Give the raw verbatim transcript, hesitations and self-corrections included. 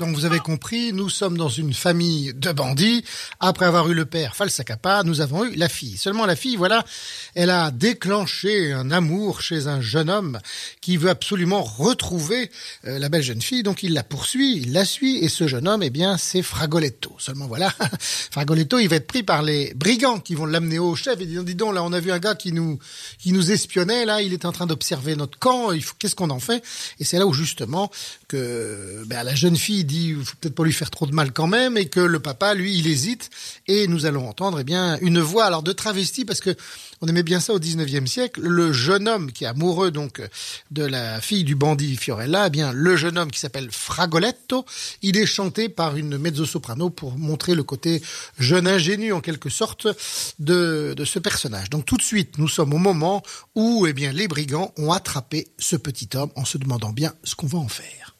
donc vous avez compris, nous sommes dans une famille de bandits. Après avoir eu le père Falsacapa, nous avons eu la fille. Seulement la fille, voilà, elle a déclenché un amour chez un jeune homme qui veut absolument retrouver euh, la belle jeune fille. Donc il la poursuit, il la suit, et ce jeune homme, eh bien, c'est Fragoletto. Seulement voilà, Fragoletto, il va être pris par les brigands qui vont l'amener au chef et disent, dis donc, là, on a vu un gars qui nous qui nous espionnait, là, il est en train d'observer notre camp, il faut, qu'est-ce qu'on en fait? Et c'est là où justement que ben, la jeune fille dit, il faut peut-être pas lui faire trop de mal quand même, et que le papa, lui, il hésite, et nous allons entendre, eh bien, une voix, alors de travesti, parce que on aimait bien ça au dix-neuvième siècle, le jeune homme qui est amoureux donc de la fille du bandit Fiorella, eh bien, le jeune homme qui s'appelle Fragoletto, il est chanté par une mezzo-soprano pour montrer le côté jeune ingénu, en quelque sorte, de, de ce personnage. Donc tout de suite, nous sommes au moment où, eh bien, les brigands ont attrapé ce petit homme en se demandant bien ce qu'on va en faire.